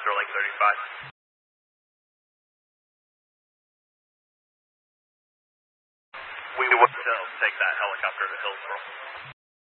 Clear Lake 35. We will still take that helicopter to Hillsborough.